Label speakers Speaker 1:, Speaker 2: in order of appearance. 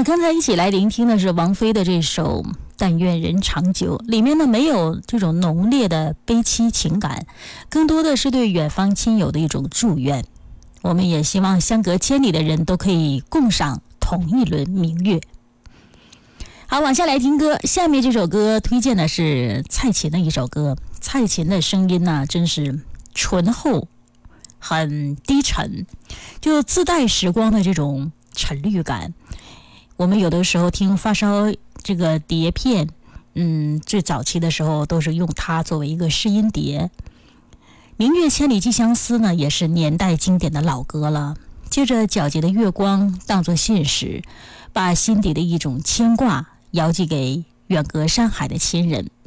Speaker 1: 那刚才一起来聆听的是王菲的这首但愿人长久，里面呢没有这种浓烈的悲凄情感，更多的是对远方亲友的一种祝愿。我们也希望相隔千里的人都可以共赏同一轮明月。好，往下来听歌，下面这首歌推荐的是蔡琴的一首歌。蔡琴的声音呢，真是醇厚，很低沉，就自带时光的这种沉绿感。我们有的时候听发烧这个碟片，最早期的时候都是用它作为一个试音碟。明月千里寄相思呢，也是年代经典的老歌了。借着皎洁的月光当作信使，把心底的一种牵挂遥寄给远隔山海的亲人。